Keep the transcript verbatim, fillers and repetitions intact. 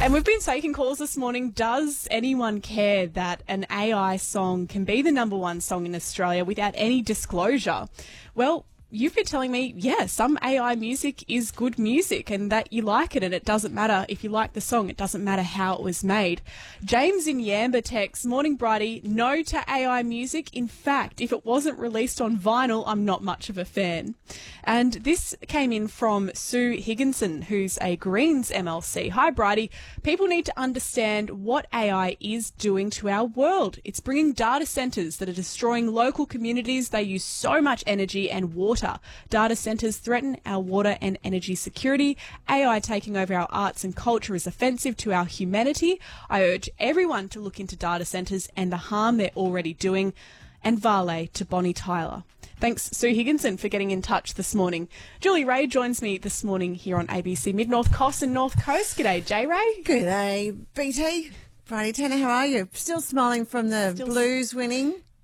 And we've been taking calls this morning. Does anyone care that an A I song can be the number one song in Australia without any disclosure? Well, you've been telling me, yeah, some A I music is good music and that you like it, and it doesn't matter if you like the song. It doesn't matter how it was made. James in Yamba texts, morning Bridie, no to A I music. In fact, if it wasn't released on vinyl, I'm not much of a fan. And this came in from Sue Higginson, who's a Greens M L C. Hi, Bridie. People need to understand what A I is doing to our world. It's bringing data centres that are destroying local communities. They use so much energy and water. Data centres threaten our water and energy security. A I taking over our arts and culture is offensive to our humanity. I urge everyone to look into data centres and the harm they're already doing. And Vale to Bonnie Tyler. Thanks, Sue Higginson, for getting in touch this morning. Julie Ray joins me this morning here on A B C Mid-North Coast and North Coast. G'day, J Ray. G'day, B T. Bridie Tanner, how are you? Still smiling from the Still Blues winning?